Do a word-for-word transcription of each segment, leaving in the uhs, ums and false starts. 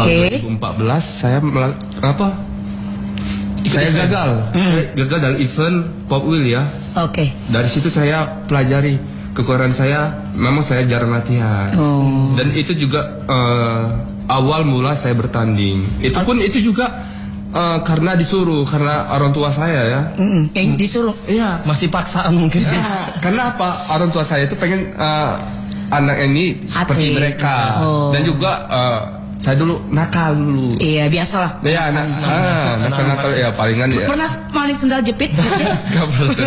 tahun dua ribu empat belas saya melak- apa? Saya event. gagal, mm. saya gagal dalam event Pop Wheel ya. Oke. Okay. Dari situ saya pelajari kekurangan saya, memang saya jarang latihan. Oh. Dan itu juga uh, awal mula saya bertanding. Itu pun itu juga uh, karena disuruh, karena orang tua saya ya. Mm, yang disuruh? Iya. Masih paksaan mungkin. Ya, karena apa? Orang tua saya itu pengen uh, anak ini seperti Atlet. mereka. Oh. Dan juga uh, saya dulu nakal dulu. Iya, biasalah. Iya, nak, ah, nakal-nakal ya palingan ya. Pernah maling sendal jepit? Gak pernah.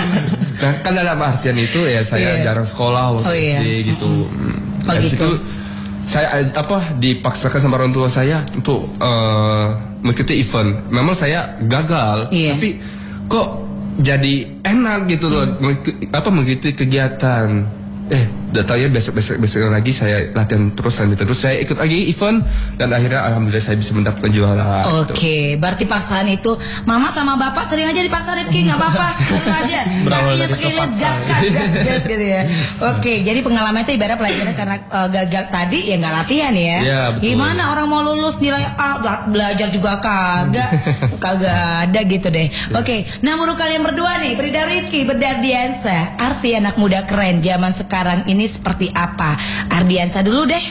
Nah, kan dalam artian itu ya saya yeah. jarang sekolah waktu oh, iya. gitu. Oh, gitu. Itu saya apa dipaksakan sama orang tua saya untuk uh, mengikuti event. Memang saya gagal, yeah. tapi kok jadi enak gitu loh, hmm. apa mengikuti kegiatan. Eh, datanya besok-besok besok lagi saya latihan terus lanjut terus saya ikut lagi event dan akhirnya alhamdulillah saya bisa mendapatkan juara. Oke, okay. gitu. Berarti paksaan itu mama sama bapak sering aja dipaksa Rifki, nggak apa-apa, sering aja. Kakinya terkilir gas gas gas gas gitu ya. Oke, okay. jadi pengalaman itu ibarat pelajaran karena uh, gagal tadi ya nggak latihan ya. Ya betul. Gimana orang mau lulus nilai A belajar juga kagak, kagak ada gitu deh. Ya. Oke, okay. Nah menurut kalian berdua nih, Bribda Rifki, Berdardiansa, arti anak muda keren zaman sekarang sekarang ini seperti apa? Ardiansa dulu deh.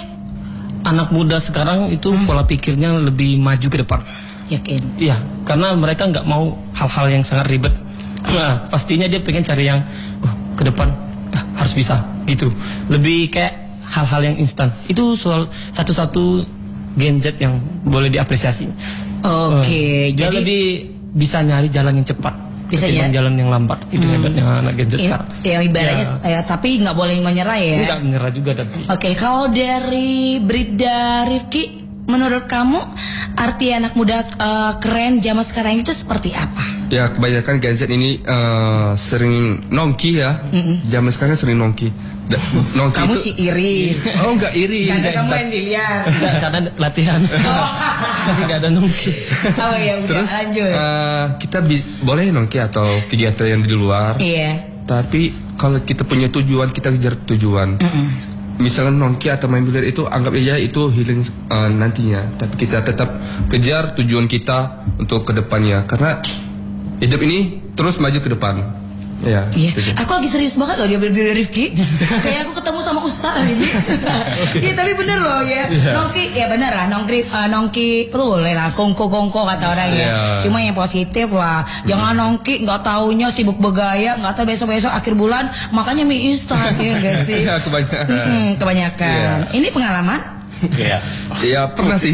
Anak muda sekarang itu hmm. pola pikirnya lebih maju ke depan. Yakin? Iya, karena mereka nggak mau hal-hal yang sangat ribet. Nah, pastinya dia pengen cari yang uh, ke depan uh, harus bisa gitu. Lebih kayak hal-hal yang instan. Itu soal satu-satu Gen Z yang boleh diapresiasi. Oke, okay, uh, jadi lebih bisa nyari jalan yang cepat. Bisa ya jalan yang lambat itu hmm. hebatnya anak Gen Z sekarang. Ya ibaratnya ya. Ya, tapi nggak boleh menyerah ya. Nggak menyerah juga tapi. Oke, okay, kalau dari Bribda Rifki, menurut kamu arti anak muda uh, keren zaman sekarang itu seperti apa? Ya kebanyakan Gen Z ini uh, sering nongki ya. Mm-mm. Zaman sekarang sering nongki. Da, nongki kamu itu, sih iri. Oh nggak iri. Karena kamu main biliar. Karena latihan. Oh. Nggak ada nongki. Oh ya udah. Terus, lanjut. Uh, kita bi- boleh nongki atau kegiatan yang di luar. Iya. Tapi kalau kita punya tujuan, kita kejar tujuan. Mm-mm. Misalnya nongki atau main biliar itu anggap aja itu healing uh, nantinya. Tapi kita tetap kejar tujuan kita untuk kedepannya. Karena hidup ini terus maju ke depan. Iya. Iya. Aku lagi serius banget loh dia Bribda Rifki. Kayak aku ketemu sama Ustaz hari ini. Iya tapi bener loh ya. Yeah. Nongki ya bener lah. Nongki uh, nongki boleh lah. Kongko kongko kata orang ya. Yeah. Cuma yang positif lah. Jangan nongki nggak taunya sibuk bergaya. Nggak tahu besok besok akhir bulan makanya mie instan ya gak sih. Kebanyakan. Mm-mm, kebanyakan. Yeah. Ini pengalaman. Iya. Iya pernah sih.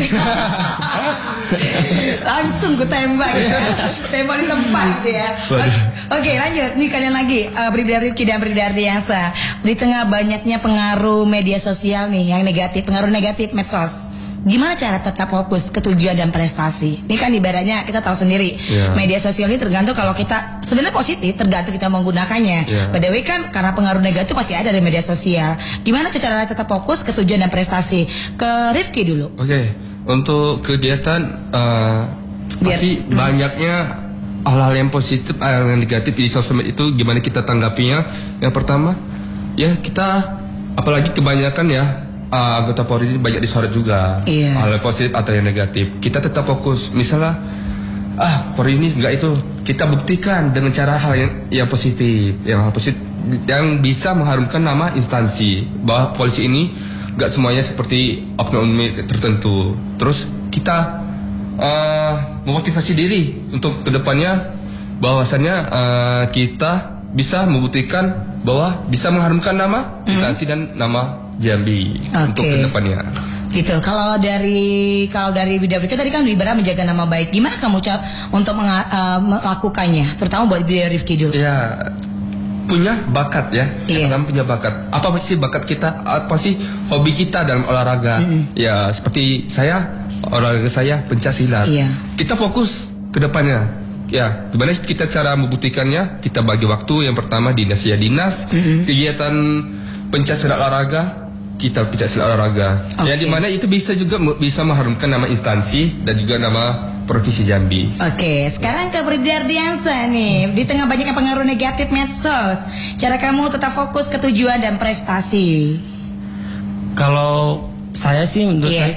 Langsung gue tembak gitu. Tembak di tempat gitu ya. Oke, okay, lanjut. Nih kalian lagi uh, Bribda Rifki dan Bribda Ardiansa. Di tengah banyaknya pengaruh media sosial nih yang negatif, pengaruh negatif medsos. Gimana cara tetap fokus ke tujuan dan prestasi? Ini kan ibaratnya kita tahu sendiri yeah. media sosial ini tergantung kalau kita sebenarnya positif tergantung kita menggunakannya. Yeah. By the way kan karena pengaruh negatif pasti ada di media sosial. Gimana cara tetap fokus ke tujuan dan prestasi? Ke Rifki dulu. Oke, okay. Untuk kegiatan uh, Biar, pasti hmm. banyaknya hal-hal yang positif, hal yang negatif di sosial media itu gimana kita tanggapinya? Yang pertama, ya kita apalagi kebanyakan ya. Uh, anggota Polri ini banyak disorot juga yeah. hal yang positif atau yang negatif. Kita tetap fokus. Misalnya, ah Polri ini enggak itu. Kita buktikan dengan cara hal yang, yang positif, yang hal positif yang bisa mengharumkan nama instansi. Bahwa polisi ini enggak semuanya seperti oknum tertentu. Terus kita uh, memotivasi diri untuk kedepannya bahwasannya uh, kita bisa membuktikan bahwa bisa mengharumkan nama mm. instansi dan nama Jambi okay. untuk kedepannya. Gitu. Kalau dari kalau dari Bribda Rifki tadi kan ibarat menjaga nama baik. Gimana kamu cap untuk menga, uh, melakukannya? Terutama buat Bribda Rifki dulu. Ya punya bakat ya. Iya. Kamu punya bakat. Apa sih bakat kita? Apa sih hobi kita dalam olahraga? Mm-hmm. Ya seperti saya olahraga saya pencaksilat. Iya. Kita fokus kedepannya. Ya, gimana kita cara membuktikannya? Kita bagi waktu yang pertama dinas ya dinas, mm-hmm. kegiatan pencaksilat olahraga. Kita pencak silat olahraga, okay. yang dimana itu bisa juga bisa mengharumkan nama instansi dan juga nama provinsi Jambi. Oke, okay. Sekarang ke Bribda Ardiansa nih. Di tengah banyaknya pengaruh negatif medsos, cara kamu tetap fokus ke tujuan dan prestasi? Kalau saya sih, menurut yeah. saya sih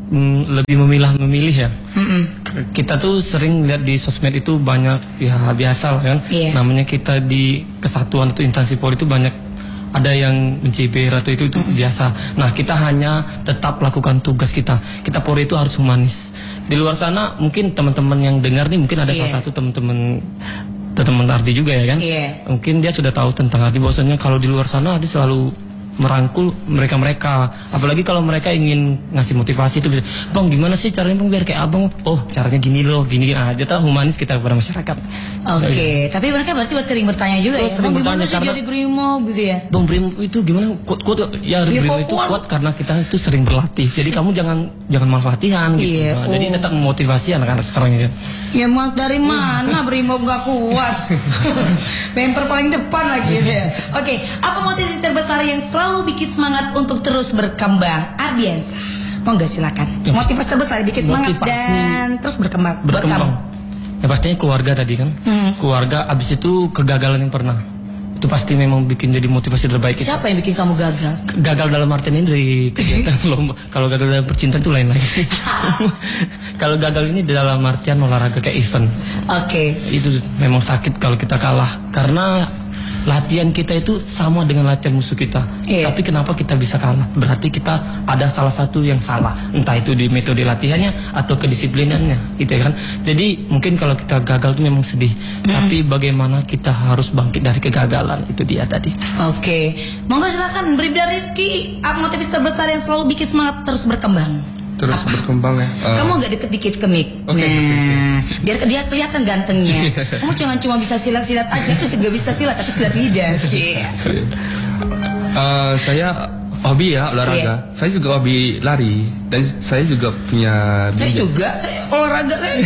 mm, lebih memilah memilih ya. Mm-mm. Kita tuh sering lihat di sosmed itu banyak ya biasa lah kan. Iya. Namanya kita di kesatuan atau instansi Polri itu banyak ada yang mencibir atau itu itu biasa. Nah kita hanya tetap lakukan tugas kita. Kita Polri itu harus humanis. Di luar sana mungkin teman-teman yang dengar nih mungkin ada Iya. salah satu teman-teman teman Ardi juga ya kan. Iya. Mungkin dia sudah tahu tentang Ardi bahwasanya kalau di luar sana Ardi selalu merangkul mereka-mereka, apalagi kalau mereka ingin ngasih motivasi itu bisa, bang gimana sih caranya bang biar kayak abang? Oh caranya gini loh, gini aja tuh humanis kita kepada masyarakat. Oke, tapi mereka berarti sering bertanya juga Oh, ya, sering bang gimana bertanya sih karena- jadi Brimob gitu ya? Bang Brimob itu gimana? Kuat kuat ya, Ya, Brimob kok itu kuat? kuat karena kita itu sering berlatih. Jadi kamu jangan jangan malas latihan gitu. Iya, Nah, Jadi oh. tetap memotivasi anak-anak sekarang ini. Ya mas dari mana Brimob gak kuat? Member paling depan lagi ya. Oke, apa motivasi terbesar yang selalu bikin semangat untuk terus berkembang? Ardiansa, mau nggak silakan. Ya, Motivasi terbesar bikin semangat motivasi dan terus berkembang. buat Berkembang. kamu. Ya pastinya keluarga tadi kan. Hmm. Keluarga abis itu kegagalan yang pernah. Itu pasti memang bikin jadi motivasi terbaik kita. Siapa yang bikin kamu gagal? Gagal dalam artian ini dari kegiatan lomba. Kalau gagal dalam percintaan itu lain lagi. Kalau gagal ini dalam artian olahraga kayak event. Oke. Itu memang sakit kalau kita kalah. Karena latihan kita itu sama dengan latihan musuh kita. Iya. Tapi kenapa kita bisa kalah? Berarti kita ada salah satu yang salah. Entah itu di metode latihannya atau kedisiplinannya, gitu ya kan. Jadi mungkin kalau kita gagal itu memang sedih. Tapi bagaimana kita harus bangkit dari kegagalan, itu dia tadi. Oke, monggo silakan Bribda Rifki, apa motivasi terbesar yang selalu bikin semangat terus berkembang? Terus berkembang ya. Eh, Kamu agak deket dikit ke mic. Oke, Nah, biar dia kelihatan gantengnya. Kamu jangan cuma bisa silat-silat aja, terus juga bisa silat tapi silat lidah. Cie. eh, saya hobi ya olahraga. Iya. Saya juga hobi lari dan saya juga punya. Saya bidang. juga, saya olahraga. saya.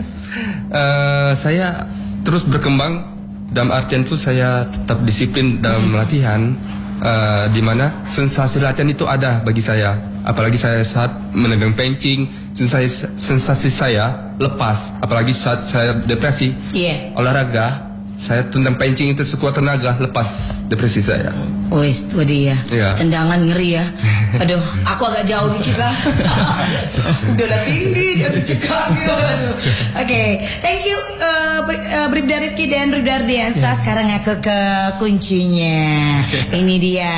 Eh, saya terus berkembang dalam artian itu saya tetap disiplin dalam latihan. eh, di mana sensasi latihan itu ada bagi saya. Apalagi saya saat menegang pancing, sensasi, sensasi saya lepas. Apalagi saat saya depresi, Iya. olahraga, saya tendang pancing itu sekuat tenaga, lepas depresi saya. Wes, tuh dia. Iya. Tendangan ngeri ya. Aduh, aku agak jauh dikit lah. Udah lah tinggi, dia udah cekak gitu. Oke, thank you uh, Bri- uh, Bribda Rifki dan Bribda Ardiansa. Sekarang aku ke kuncinya. Ini dia.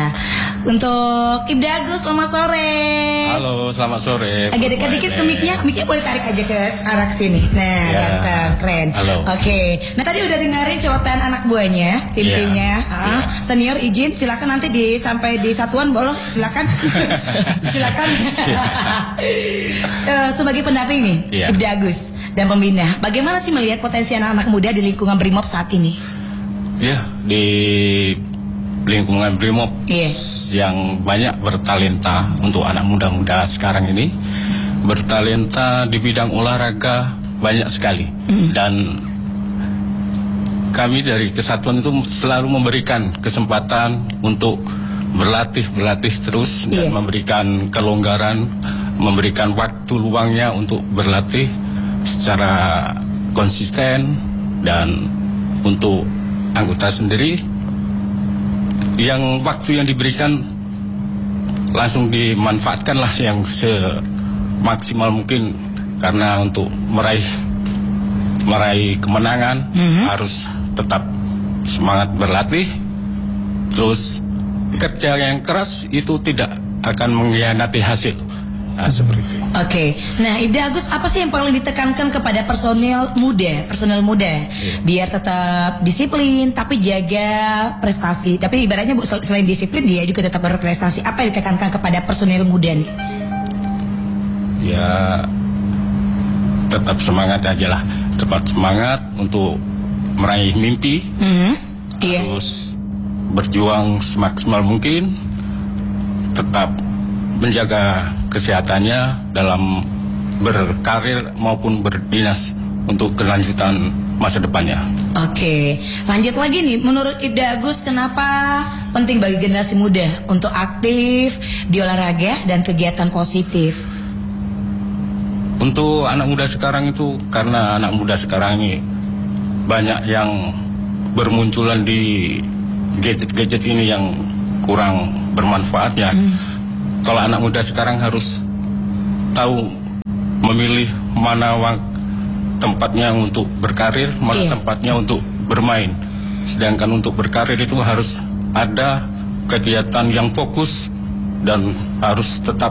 Untuk Ibda Agus, selamat sore. Halo, selamat sore. Agak dekat dikit ke mic-nya, mic-nya boleh tarik aja ke arah sini. Nah, Ya. ganteng, keren. Halo. Oke, nah tadi udah dengerin celotehan anak buahnya, tim-timnya. Ah, senior izin, silakan nanti di sampai di satuan boleh, silakan, silakan. Eh, sebagai pendamping nih, Iya. Ibda Agus dan pembina, bagaimana sih melihat potensi anak-anak muda di lingkungan Brimob saat ini? Ya, di lingkungan Brimob Iya. yang banyak bertalenta untuk anak muda-muda sekarang ini, bertalenta di bidang olahraga banyak sekali. Dan kami dari kesatuan itu selalu memberikan kesempatan untuk berlatih, berlatih terus Iya. dan memberikan kelonggaran, memberikan waktu luangnya untuk berlatih secara konsisten. Dan untuk anggota sendiri yang waktu yang diberikan langsung dimanfaatkanlah yang semaksimal mungkin, karena untuk meraih meraih kemenangan harus tetap semangat berlatih, terus kerja yang keras itu tidak akan mengkhianati hasil. Nah, seperti itu. Oke, nah Ibda Agus, apa sih yang paling ditekankan kepada personil muda, personil muda, biar tetap disiplin tapi jaga prestasi. Tapi ibaratnya Bu, sel- selain disiplin dia juga tetap berprestasi. Apa yang ditekankan kepada personil muda nih? Ya tetap semangat aja lah, tetap semangat untuk meraih mimpi, Hmm, iya. terus berjuang semaksimal mungkin, tetap menjaga kesehatannya dalam berkarir maupun berdinas untuk kelanjutan masa depannya. Oke, lanjut lagi nih. Menurut Ibda Agus, kenapa penting bagi generasi muda untuk aktif di olahraga dan kegiatan positif? Untuk anak muda sekarang itu, karena anak muda sekarang ini banyak yang bermunculan di gadget-gadget ini yang kurang bermanfaat ya. Kalau anak muda sekarang harus tahu memilih mana wak- tempatnya untuk berkarir, mana Iya. tempatnya untuk bermain. Sedangkan untuk berkarir itu harus ada kegiatan yang fokus dan harus tetap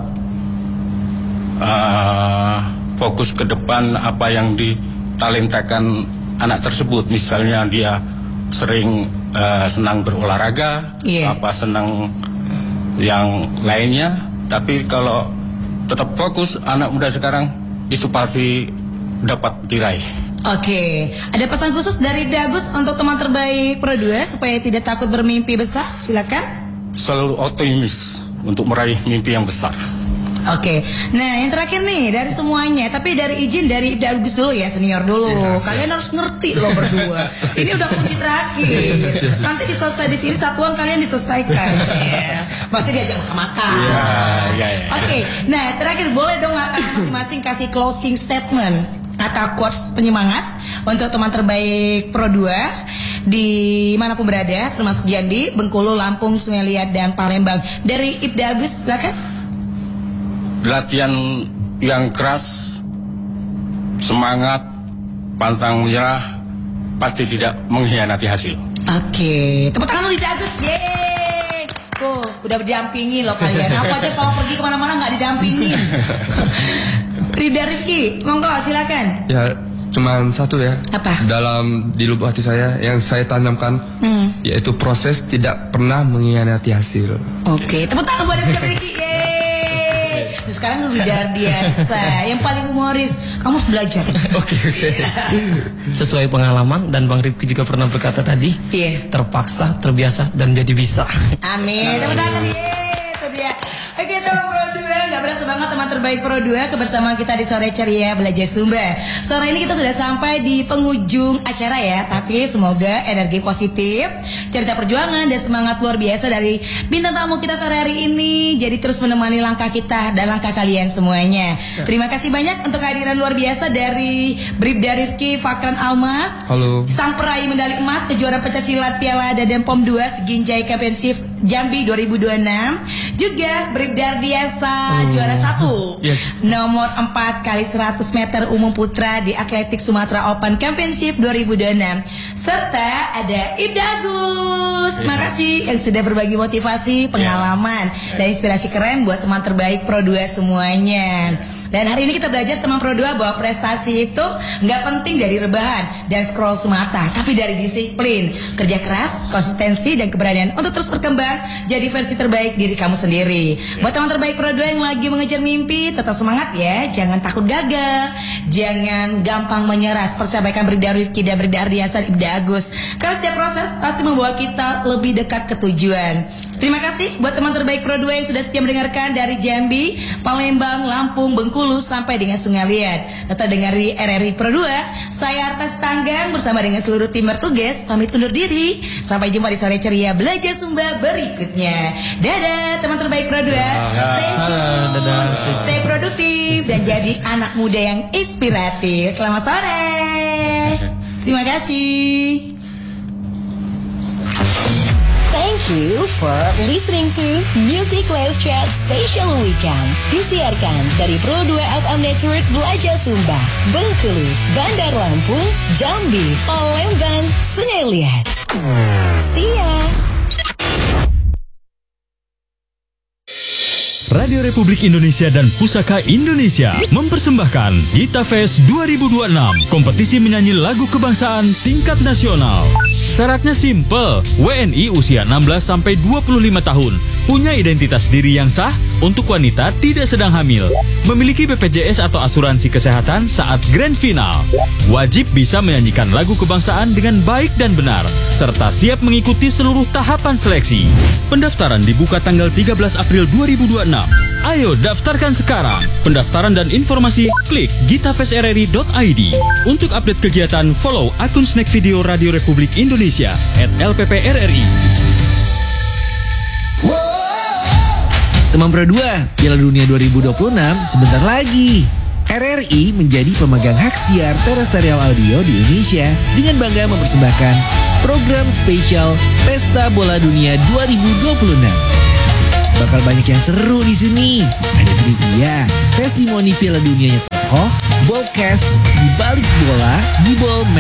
uh, fokus ke depan apa yang ditalentakan anak tersebut. Misalnya dia sering uh, senang berolahraga, Iya. apa senang yang lainnya. Tapi kalau tetap fokus, anak muda sekarang itu pasti dapat diraih. Oke, ada pesan khusus dari Dagus untuk teman terbaik Pro dua supaya tidak takut bermimpi besar? Silakan. Selalu optimis untuk meraih mimpi yang besar. Oke, nah yang terakhir nih dari semuanya, tapi dari izin dari Dagus dulu ya, senior dulu. Kalian harus ngerti loh berdua. Ini udah kunci terakhir. Nanti diselesai di sini satuan kalian diselesaikan. Yeah. Maksudnya diajak makan-makan. Ya, ya, ya. Oke, nah terakhir boleh dong ah, masing-masing kasih closing statement atau quotes penyemangat untuk teman terbaik Pro dua di manapun berada, termasuk Jambi, Bengkulu, Lampung, Sungai Liat, dan Palembang. Dari Ibda Agus, silakan. Latihan yang keras, semangat, pantang menyerah, pasti tidak mengkhianati hasil. Oke, tepuk tangan dulu Ibda Agus. Yeay. Tuh, udah didampingi loh kalian. Aku aja kalau pergi kemana-mana nggak didampingin. Rida Rifki, monggo silakan. Ya, cuman satu ya. Apa? Dalam di lubuk hati saya yang saya tanamkan, Hmm. yaitu proses tidak pernah mengkhianati hasil. Oke, tepuk tangan buat Rida Rifki. Yeay. Terus sekarang lu Rida Ardiansa, yang paling humoris. Kamu harus belajar. Oke oke. Sesuai pengalaman dan Bang Rifki juga pernah berkata tadi, Iya. terpaksa, terbiasa, dan jadi bisa. Amin. Tepuk tangan. Yeay, itu dia. Oke, teman Pro dua, nggak berasa banget teman terbaik Pro dua kebersamaan kita di Sore Ceria Belajar Sumba. Sore ini kita sudah sampai di penghujung acara ya, tapi semoga energi positif, cerita perjuangan dan semangat luar biasa dari bintang tamu kita sore hari ini jadi terus menemani langkah kita dan langkah kalian semuanya. Terima kasih banyak untuk kehadiran luar biasa dari Bribda Rifki Fakran Almas. Halo. Sang peraih medali emas kejuaraan pencaksilat Piala Dadan Pom dua Seginjai Championship Jambi dua ribu dua puluh enam. Juga Bribda Ardiansa juara satu. Yes. Nomor empat kali seratus meter umum putra di Atletik Sumatera Open Championship dua ribu dua puluh enam. Serta ada Ibda Agus. Terima kasih yang sudah berbagi motivasi, pengalaman, dan inspirasi keren buat teman terbaik Pro dua semuanya. Dan hari ini kita belajar teman Pro dua bahwa prestasi itu nggak penting dari rebahan dan scroll semata, tapi dari disiplin, kerja keras, konsistensi, dan keberanian untuk terus berkembang jadi versi terbaik diri kamu sendiri. Buat teman terbaik Pro dua yang lagi mengejar mimpi, tetap semangat ya, jangan takut gagal, jangan gampang menyerah seperti sampaikan Bribda Rifki dan Bribda Ardiansa dan Ibda Agus. Karena setiap proses pasti membawa kita lebih dekat ke tujuan. Terima kasih buat teman terbaik Pro dua yang sudah setia mendengarkan dari Jambi, Palembang, Lampung, Bengkulu sampai dengan Sungai Liat. Tetap dengari R R I Pro dua. Saya Artas Tanggang bersama dengan seluruh tim bertugas pamit undur diri. Sampai jumpa di Sore Ceria Belajar Sumba berikutnya. Dadah teman terbaik Pro dua. Stay tune, Dadah. stay produktif dan jadi anak muda yang inspiratif. Selamat sore. Terima kasih. Thank you for listening to Music Live Chat Special Weekend. Disiarkan dari Pro dua F M Network Belajar Sumba, Bengkulu, Bandar Lampung, Jambi, Palembang, Sungai Liat. See ya! Radio Republik Indonesia dan Pusaka Indonesia mempersembahkan Gita Fest dua ribu dua puluh enam, kompetisi menyanyi lagu kebangsaan tingkat nasional. Syaratnya simple, W N I usia enam belas sampai dua puluh lima tahun, punya identitas diri yang sah, untuk wanita tidak sedang hamil, memiliki B P J S atau asuransi kesehatan saat grand final, wajib bisa menyanyikan lagu kebangsaan dengan baik dan benar, serta siap mengikuti seluruh tahapan seleksi. Pendaftaran dibuka tanggal tiga belas April dua ribu dua puluh enam. Ayo daftarkan sekarang. Pendaftaran dan informasi klik gitafestrri dot i d. Untuk update kegiatan follow akun Snack Video Radio Republik Indonesia at L P P R R I. Teman Pro dua, Piala Dunia dua ribu dua puluh enam sebentar lagi. R R I menjadi pemegang hak siar terestrial audio di Indonesia dengan bangga mempersembahkan program spesial Pesta Bola Dunia dua ribu dua puluh enam. bakal banyak yang seru di sini. Ada trivia, testimoni Piala Dunianya tokoh, ballcast, di balik bola, di ball